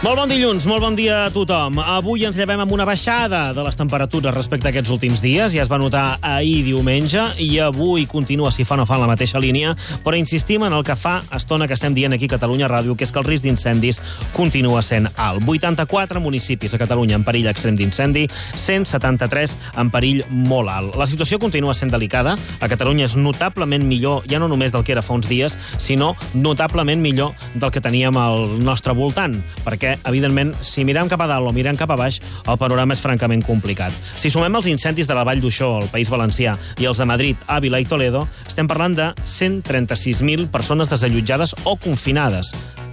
Molt bon dilluns, molt bon dia a tothom. Avui ens llevem amb una baixada de les temperatures respecte a aquests últims dies. Ja es va notar ahir diumenge i avui continua, si fa no fa, en la mateixa línia, però insistim en el que fa estona que estem dient aquí a Catalunya Ràdio, que és que el risc d'incendis continua sent alt. 84 municipis a Catalunya en perill extrem d'incendi, 173 en perill molt alt. La situació continua sent delicada. A Catalunya és notablement millor, ja no només del que era fa uns dies, sinó notablement millor del que teníem al nostre voltant, perquè evidentment, si mirem cap a dalt o mirem cap a baix, el panorama és francament complicat. Si sumem els incendis de la Vall d'Uixó, al País Valencià, i els de Madrid, Àvila i Toledo, estem parlant de 136.000 persones desallotjades o confinades.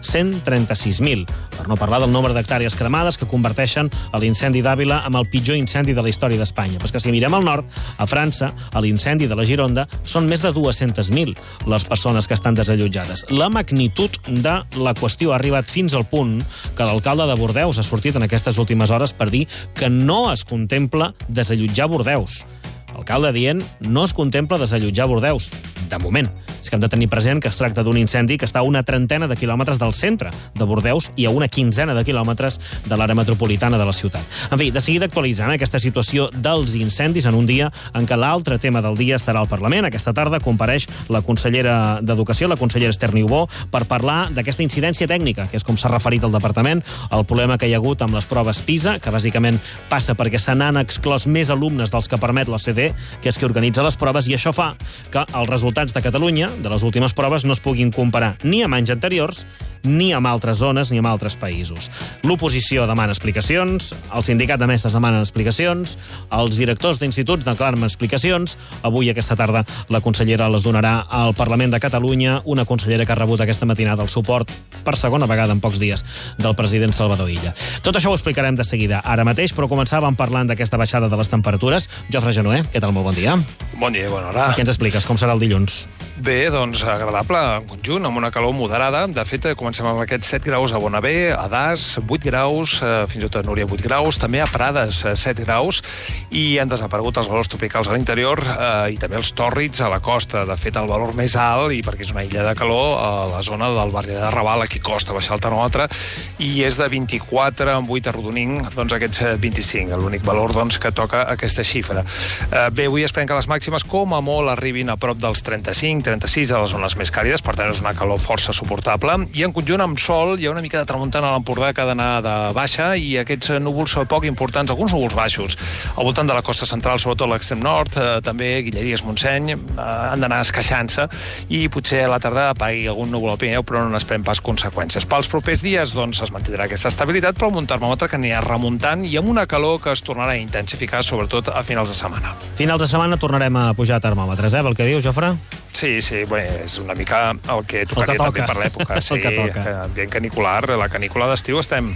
136.000, per no parlar del nombre d'hectàrees cremades que converteixen l'incendi d'Àvila amb el pitjor incendi de la història d'Espanya. Però és que si mirem al nord, a França, a l'incendi de la Gironda, són més de 200.000 les persones que estan desallotjades. La magnitud de la qüestió ha arribat fins al punt que l'alcalde de Bordeus ha sortit en aquestes últimes hores per dir que no es contempla desallotjar Bordeus. L'alcalde dient no es contempla desallotjar Bordeus. De moment. És que hem de tenir present que es tracta d'un incendi que està a una trentena de quilòmetres del centre de Bordeus i a una quinzena de quilòmetres de l'àrea metropolitana de la ciutat. En fi, de seguida actualitzant aquesta situació dels incendis en un dia en què l'altre tema del dia estarà al Parlament. Aquesta tarda compareix la consellera d'Educació, la consellera Esther Niubó, per parlar d'aquesta incidència tècnica, que és com s'ha referit al departament, el problema que hi ha hagut amb les proves PISA, que bàsicament passa perquè se n'han exclòs més alumnes dels que permet l'OCDE, que és qui organitza les proves, i això fa que els resultats de Catalunya, de les últimes proves, no es puguin comparar ni amb anys anteriors, ni amb altres zones, ni amb altres països. L'oposició demana explicacions, el sindicat de mestres demanen explicacions, els directors d'instituts declaren explicacions. Avui, aquesta tarda, la consellera les donarà al Parlament de Catalunya, una consellera que ha rebut aquesta matinada el suport, per segona vegada en pocs dies, del president Salvador Illa. Tot això ho explicarem de seguida ara mateix, però començàvem parlant d'aquesta baixada de les temperatures. Jofre Genoé, què tal? Molt bon dia. Bon dia i bona hora. Què ens expliques? Com serà el dilluns? Bé, doncs agradable en conjunt, amb una calor moderada. De fet, comencem amb aquests 7 graus a Bonavè, a Das, 8 graus, fins i tot a Núria 8 graus, també a Prades 7 graus, i han desaparegut els valors tropicals a l'interior i també els tòrrids a la costa. De fet, el valor més alt, i perquè és una illa de calor, a la zona del barri de Raval, aquí costa baixar el termòmetre, i és de 24 amb 8 arrodonint, doncs aquests 25, l'únic valor doncs, que toca aquesta xifra. Bé, avui esperem que les màximes com a molt arribin a prop dels 35-36 a les zones més càlides, per tant és una calor força suportable, i en conjunt amb sol hi ha una mica de tramuntana a l'Empordà que ha d'anar de baixa, i aquests núvols poc importants, alguns núvols baixos al voltant de la costa central, sobretot a l'extrem nord, també Guilleries, Montseny, han d'anar esqueixant-se, i potser a la tarda apagui algun núvol al Pirineu, però no n'esperem pas conseqüències. Pels propers dies doncs es mantindrà aquesta estabilitat, però amb un termòmetre que anirà remuntant i amb una calor que es tornarà a intensificar, sobretot a finals de setmana. Finals de setmana tornarem a pujar termòmetres, el que dius, Jofre? Sí, bé, és una mica el que tocaria també per l'època. Sí, ambient canicular, la canícula d'estiu estem.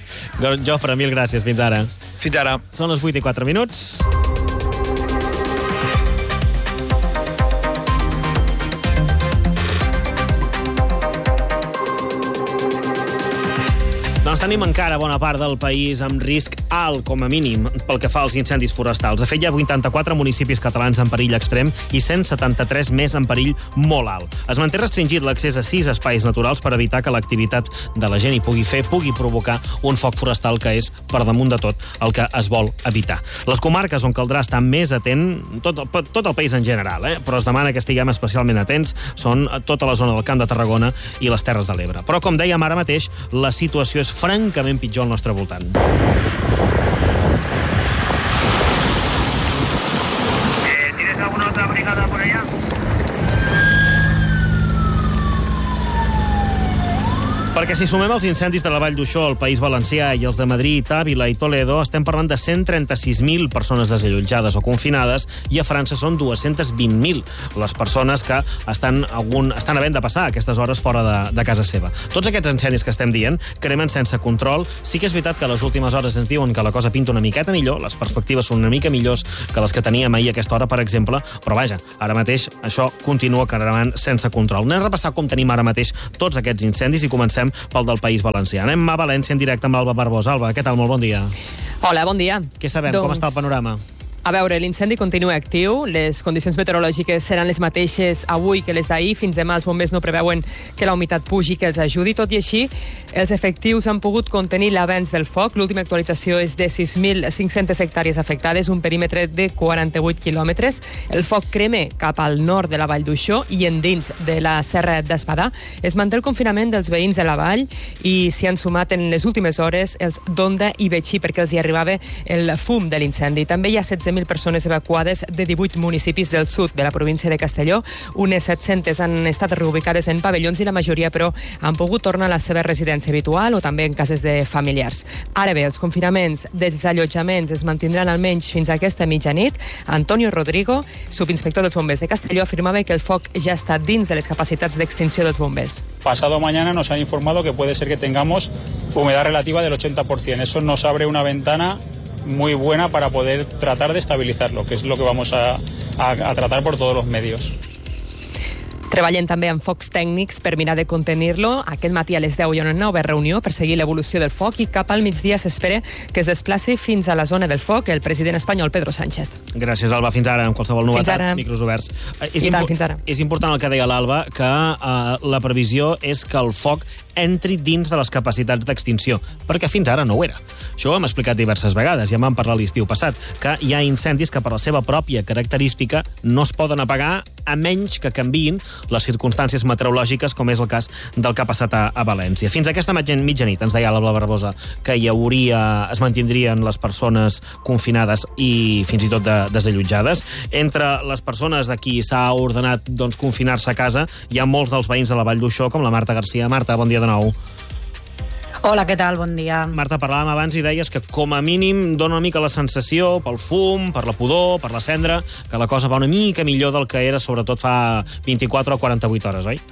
Jofre, mil gràcies, fins ara. Fins ara. Són les 8:04. Doncs tenim encara bona part del país amb risc alt, com a mínim, pel que fa als incendis forestals. De fet, hi ha 84 municipis catalans en perill extrem i 173 més en perill molt alt. Es manté restringit l'accés a 6 espais naturals per evitar que l'activitat de la gent hi pugui provocar un foc forestal, que és, per damunt de tot, el que es vol evitar. Les comarques on caldrà estar més atent, tot el país en general, però es demana que estiguem especialment atents, són tota la zona del Camp de Tarragona i les Terres de l'Ebre. Però, com dèiem ara mateix, la situació és francament pitjor al nostre voltant. ¿Tienes alguna otra brigada por allá? Perquè si sumem els incendis de la Vall d'Uixó, el País Valencià, i els de Madrid, Àvila i Toledo, estem parlant de 136.000 persones desallotjades o confinades, i a França són 220.000 les persones que estan havent de passar aquestes hores fora de casa seva. Tots aquests incendis que estem dient cremen sense control. Sí que és veritat que a les últimes hores ens diuen que la cosa pinta una miqueta millor, les perspectives són una mica millors que les que teníem ahir a aquesta hora, per exemple, però vaja, ara mateix això continua cremant sense control. Anem a repassar com tenim ara mateix tots aquests incendis i comencem pel del País Valencià. Anem a València en directe amb l'Alba Barbós. Alba, què tal? Molt bon dia. Hola, bon dia. Què sabem? Com està el panorama? A veure, l'incendi continua actiu, les condicions meteorològiques seran les mateixes avui que les d'ahir, fins demà els bombers no preveuen que la humitat pugi, que els ajudi, tot i així els efectius han pogut contenir l'avenç del foc. L'última actualització és de 6.500 hectàrees afectades, un perímetre de 48 quilòmetres. El foc crema cap al nord de la Vall d'Uixó i endins de la Serra d'Espadà. Es manté el confinament dels veïns de la vall i s'hi han sumat en les últimes hores els d'Onda i Betxí perquè els hi arribava el fum de l'incendi. També hi ha 16.000 persones evacuades de 18 municipis del sud de la província de Castelló. Unes 700 han estat reubicades en pavellons i la majoria, però, han pogut tornar a la seva residència habitual o també en cases de familiars. Ara bé, els confinaments dels allotjaments es mantindran almenys fins a aquesta mitjanit. Antonio Rodrigo, subinspector dels bombers de Castelló, afirmava que el foc ja està dins de les capacitats d'extinció dels bombers. Pasado mañana nos han informado que puede ser que tengamos humedad relativa del 80%. Eso nos abre una ventana muy buena para poder tratar de estabilizarlo, que es lo que vamos a tratar por todos los medios. Treballen també amb focs tècnics per mirar de contenir-lo. Aquest matí a les 10 hi ha una nova reunió per seguir l'evolució del foc i cap al migdia s'espera que es desplaci fins a la zona del foc el president espanyol Pedro Sánchez. Gràcies, Alba. Fins ara, amb qualsevol novetat. Micros oberts. Fins ara. És important el que deia l'Alba, que la previsió és que el foc entri dins de les capacitats d'extinció, perquè fins ara no ho era. Això ho hem explicat diverses vegades, ja en vam parlar l'estiu passat, que hi ha incendis que per la seva pròpia característica no es poden apagar a menys que canviïn les circumstàncies meteorològiques, com és el cas del que ha passat a València. Fins aquesta mitjanit, ens deia l'Alba Barbosa, que es mantindrien les persones confinades i fins i tot desallotjades. Entre les persones a qui s'ha ordenat confinar-se a casa, hi ha molts dels veïns de la Vall d'Uixó, com la Marta Garcia. Marta, bon dia de nou. Hola, què tal? Bon dia. Marta, parlàvem abans i deies que com a mínim dona una mica la sensació, pel fum, per la pudor, per la cendra, que la cosa va una mica millor del que era, sobretot fa 24 o 48 hores, oi?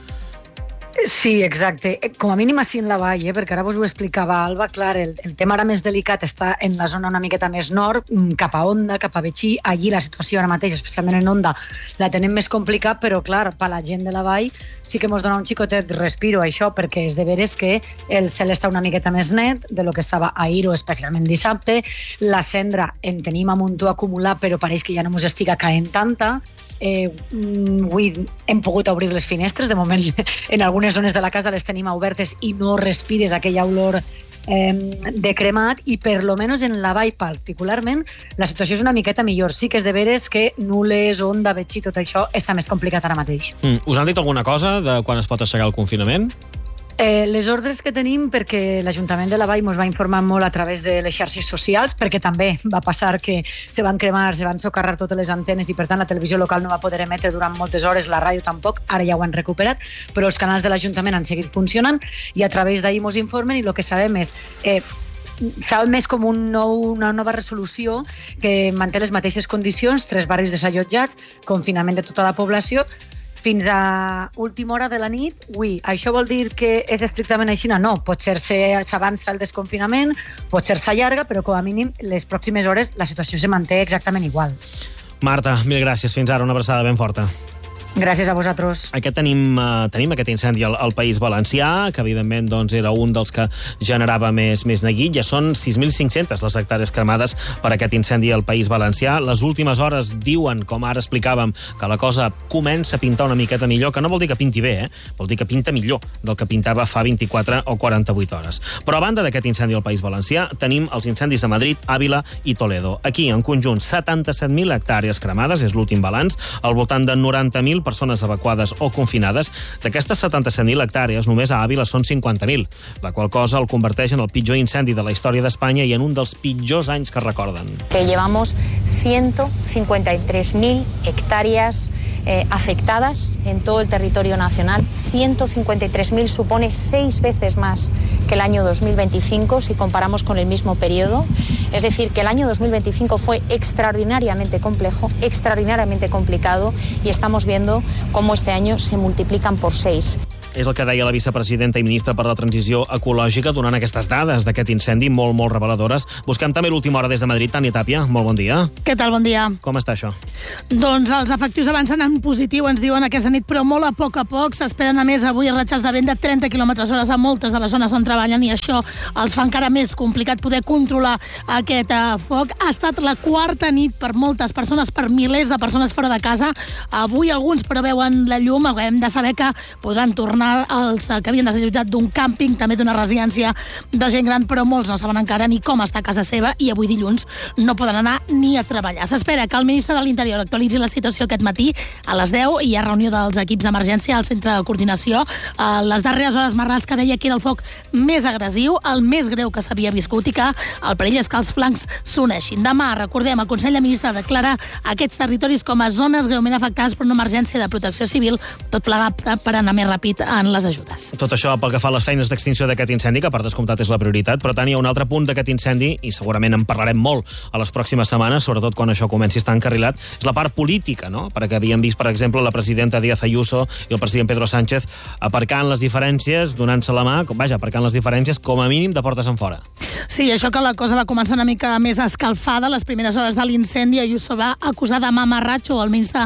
Sí, exacte. Com a mínim així en la vall, perquè ara vos ho explicava Alba, clar, el tema ara més delicat està en la zona una miqueta més nord, cap a Onda, cap a Betxí. Allí la situació ara mateix, especialment en Onda, la tenem més complicat, però clar, per la gent de la vall sí que mos dona un xicotet respiro això, perquè és de veres que el cel està una miqueta més net de lo que estava ahir o especialment dissabte. La cendra en tenim a muntó acumular, però pareix que ja no mos estiga caent tanta. Avui hem pogut obrir les finestres, de moment en algunes zones de la casa les tenim obertes i no respires aquella olor de cremat, i per lo menos en la vall particularment la situació és una miqueta millor. Sí que és de veres que Nules, Onda, Betxí, tot això està més complicat ara mateix. Us han dit alguna cosa de quan es pot aixecar el confinament? Les ordres que tenim, perquè l'Ajuntament de la Vall ens va informar molt a través de les xarxes socials, perquè també va passar que se van cremar, se van socarrar totes les antenes i per tant la televisió local no va poder emetre durant moltes hores, la ràdio tampoc, ara ja ho han recuperat, però els canals de l'Ajuntament han seguit funcionant i a través d'ahir ens informen, i el que sabem és sabem més com una nova resolució que manté les mateixes condicions, 3 barris desallotjats, confinament de tota la població, fins a última hora de la nit. Ui, això vol dir que és estrictament així? No, potser s'avança el desconfinament, potser s'allarga, però com a mínim les pròximes hores la situació se manté exactament igual. Marta, mil gràcies. Fins ara, una abraçada ben forta. Gràcies a vosaltres. Tenim aquest incendi al País Valencià, que evidentment era un dels que generava més neguit. Ja són 6.500 les hectàrees cremades per aquest incendi al País Valencià. Les últimes hores diuen, com ara explicàvem, que la cosa comença a pintar una miqueta millor, que no vol dir que pinti bé, vol dir que pinta millor del que pintava fa 24 o 48 hores. Però a banda d'aquest incendi al País Valencià, tenim els incendis de Madrid, Àvila i Toledo. Aquí, en conjunt, 77.000 hectàrees cremades, és l'últim balanç, al voltant de 90.000 persones evacuades o confinades. D'aquestes 77.000 hectàrees, només a Àvila són 50.000, la qual cosa el converteix en el pitjor incendi de la història d'Espanya i en un dels pitjors anys que recorden. Que llevamos 153.000 hectáreas afectadas en todo el territorio nacional. 153.000 supone 6 veces más que el año 2025 si comparamos con el mismo periodo. Es decir, que el año 2025 fue extraordinariamente complejo, extraordinariamente complicado, y estamos viendo cómo este año se multiplican por 6. És el que deia la vicepresidenta i ministra per la Transició Ecològica donant aquestes dades d'aquest incendi molt, molt reveladores. Busquem també l'última hora des de Madrid. Tània Tàpia, molt bon dia. Què tal, bon dia. Com està això? Doncs els efectius avancen en positiu, ens diuen aquesta nit, però molt a poc s'esperen a més avui ratxes de vent de 30 km/h a moltes de les zones on treballen, i això els fa encara més complicat poder controlar aquest foc. Ha estat la quarta nit per moltes persones, per milers de persones fora de casa. Avui alguns però veuen la llum. Hem de saber que podran tornar els que havien desallotjat d'un càmping, també d'una residència de gent gran, però molts no saben encara ni com està a casa seva i avui dilluns no poden anar ni a treballar. S'espera que el ministre de l'Interior actualitzi la situació aquest matí a les 10. Hi ha reunió dels equips d'emergència al centre de coordinació. Les darreres hores Marrals, que deia que era el foc més agressiu, el més greu que s'havia viscut, i que el perill és que els flancs s'uneixin. Demà, recordem, el Consell de Ministres declara aquests territoris com a zones greument afectades per una emergència de protecció civil, tot plegat per anar més ràpid en les ajudes. Tot això pel que fa a les feines d'extinció d'aquest incendi, que per descomptat és la prioritat, però Tània, un altre punt d'aquest incendi, i segurament en parlarem molt a les pròximes setmanes, sobretot quan això comenci a estar encarrilat, és la part política, no? Perquè havíem vist, per exemple, la presidenta Díaz Ayuso i el president Pedro Sánchez aparcant les diferències, donant-se la mà, aparcant les diferències com a mínim de portes enfora. Sí, això que la cosa va començar una mica més escalfada. Les primeres hores de l'incendi, Ayuso va acusar de mamarratxo al ministre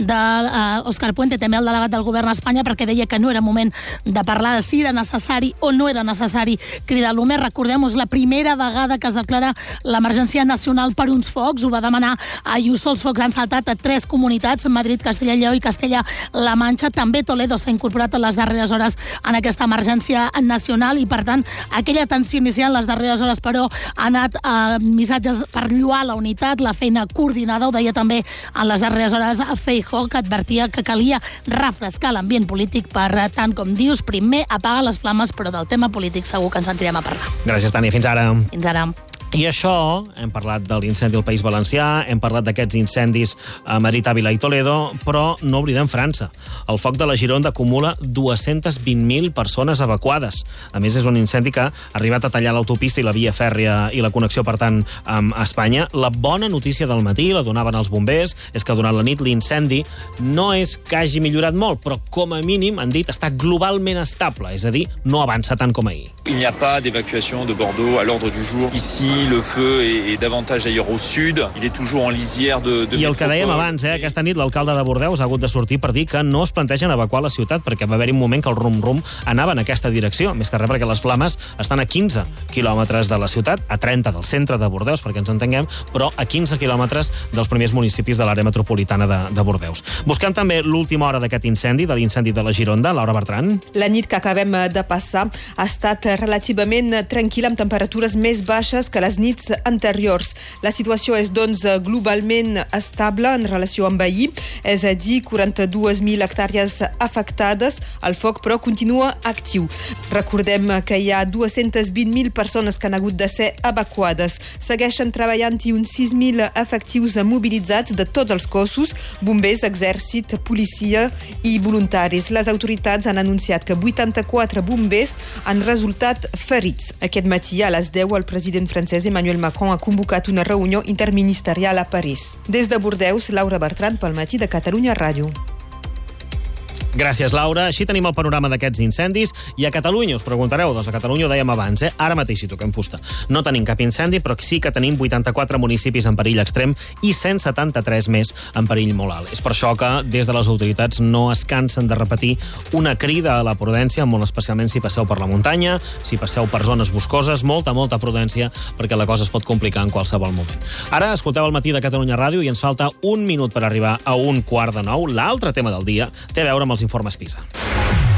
d'Òscar Puente, també el delegat del govern a Espanya, perquè deia que no era moment de parlar de si era necessari o no era necessari cridar-lo més. Recordem-ho, és la primera vegada que es declara l'emergència nacional per uns focs. Ho va demanar Ayuso. Els focs han saltat a 3 comunitats, Madrid, Castella i Lleó i Castella-La Manxa. També Toledo s'ha incorporat en les darreres hores en aquesta emergència nacional, i per tant aquella tensió inicial les darreres hores però ha anat missatges per lloar la unitat, la feina coordinada. Ho deia també en les darreres hores Feijóo, que advertia que calia refrescar l'ambient polític. Per tant, com dius, primer apaga les flames, però del tema polític segur que ens sentirem a parlar. Gràcies, Tània. Fins ara. Fins ara. I això, hem parlat de l'incendi al País Valencià, hem parlat d'aquests incendis a Madrid, Àvila i Toledo, però no oblidem França. El foc de la Gironda acumula 220.000 persones evacuades. A més, és un incendi que ha arribat a tallar l'autopista i la via fèrria i la connexió, per tant, amb Espanya. La bona notícia del matí, la donaven els bombers, és que durant la nit l'incendi no és que hagi millorat molt, però com a mínim, han dit, està globalment estable, és a dir, no avança tant com ahir. Il n'y a pas d'évacuation de Bordeaux à l'ordre du jour. Ici, le feu est davantage ailleurs au sud. Il est toujours en lisière de I el que dèiem abans, aquesta nit l'alcalde de Bordeus ha hagut de sortir per dir que no es plantegen evacuar la ciutat, perquè va haver-hi un moment que el rum-rum anava en aquesta direcció, més que res perquè les flames estan a 15 quilòmetres de la ciutat, a 30 del centre de Bordeus, perquè ens entenguem, però a 15 quilòmetres dels primers municipis de l'àrea metropolitana de Bordeus. Busquem també l'última hora d'aquest incendi, de l'incendi de la Gironda. Laura Bertran. La nit que acabem de passar ha estat relativament tranquil·la, amb temperatures més baixes que les nits anteriors. La situació és, doncs, globalment estable en relació amb ahir, és a dir, 42.000 hectàrees afectades. El foc, però, continua actiu. Recordem que hi ha 220.000 persones que han hagut de ser evacuades. Segueixen treballant-hi uns 6.000 efectius mobilitzats de tots els cossos, bombers, exèrcit, policia i voluntaris. Les autoritats han anunciat que 84 bombers han resultat ferits. Aquest matí, a les 10, el president francès Emmanuel Macron ha convocat una reunió interministerial a París. Des de Bordeus, Laura Bertran, pel Matí de Catalunya Ràdio. Gràcies, Laura. Així tenim el panorama d'aquests incendis. I a Catalunya, us preguntareu, doncs a Catalunya ho dèiem abans, ara mateix si toquem fusta. No tenim cap incendi, però sí que tenim 84 municipis en perill extrem i 173 més en perill molt alt. És per això que des de les autoritats no es cansen de repetir una crida a la prudència, molt especialment si passeu per la muntanya, si passeu per zones boscoses, molta prudència, perquè la cosa es pot complicar en qualsevol moment. Ara escolteu el Matí de Catalunya Ràdio i ens falta un minut per arribar a 8:15. L'altre tema del dia té a veure amb els informes PISA.